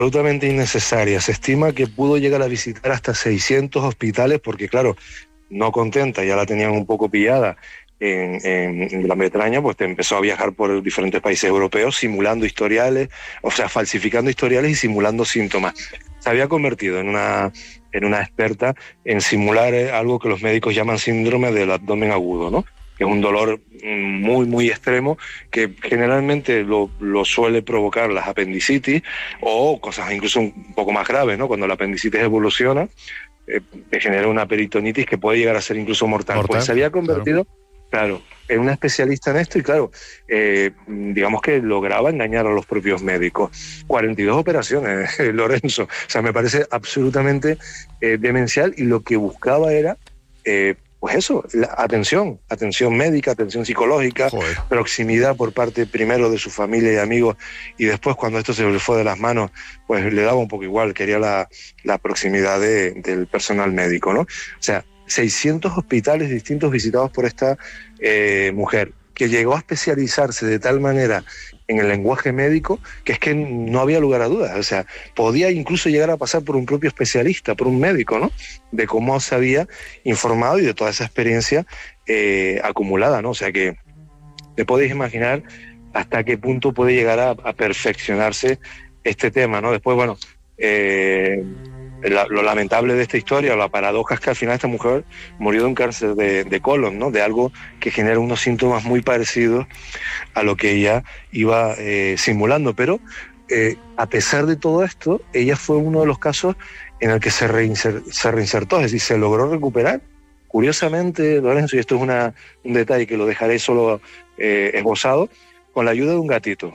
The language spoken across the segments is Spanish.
absolutamente innecesaria. Se estima que pudo llegar a visitar hasta 600 hospitales porque, claro, no contenta, ya la tenían un poco pillada en la metraña, pues empezó a viajar por diferentes países europeos simulando historiales, o sea, falsificando historiales y simulando síntomas. Se había convertido en una experta en simular algo que los médicos llaman síndrome del abdomen agudo, ¿no? Que es un dolor muy, muy extremo que generalmente lo suele provocar las apendicitis o cosas incluso un poco más graves, ¿no? Cuando la apendicitis evoluciona, te genera una peritonitis que puede llegar a ser incluso mortal. Pues se había convertido, claro, en una especialista en esto y claro, digamos que lograba engañar a los propios médicos. 42 operaciones, Lorenzo. O sea, me parece absolutamente demencial y lo que buscaba era... pues eso, atención médica, atención psicológica, proximidad por parte primero de su familia y amigos y después cuando esto se le fue de las manos, pues le daba un poco igual, quería la proximidad del personal médico, ¿no? O sea, 600 hospitales distintos visitados por esta mujer, que llegó a especializarse de tal manera en el lenguaje médico que es que no había lugar a dudas. O sea, podía incluso llegar a pasar por un propio especialista, por un médico, ¿no? De cómo se había informado y de toda esa experiencia acumulada, ¿no? O sea que te podéis imaginar hasta qué punto puede llegar a perfeccionarse este tema, ¿no? Después, bueno, lo lamentable de esta historia, la paradoja es que al final esta mujer murió de un cáncer de colon, ¿no? De algo que genera unos síntomas muy parecidos a lo que ella iba simulando, pero a pesar de todo esto, ella fue uno de los casos en el que se reinsertó, es decir, se logró recuperar. Curiosamente, Lorenzo, y esto es un detalle que lo dejaré solo esbozado, con la ayuda de un gatito.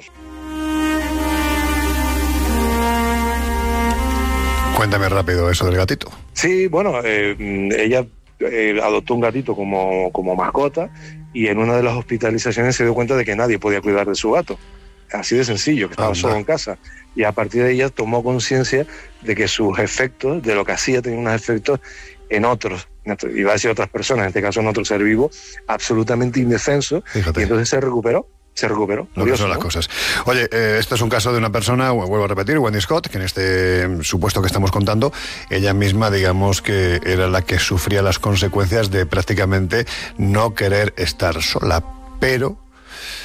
Cuéntame rápido eso del gatito. Sí, bueno, ella adoptó un gatito como mascota y en una de las hospitalizaciones se dio cuenta de que nadie podía cuidar de su gato. Así de sencillo, que estaba solo en casa. Y a partir de ella tomó conciencia de que sus efectos, de lo que hacía, tenían unos efectos en otros, iba a decir otras personas, en este caso en otro ser vivo, absolutamente indefenso. Fíjate. Y entonces se recuperó. Lo que son las cosas. Oye, esto es un caso de una persona, vuelvo a repetir, Wendy Scott, que en este supuesto que estamos contando, ella misma, digamos que era la que sufría las consecuencias de prácticamente no querer estar sola, pero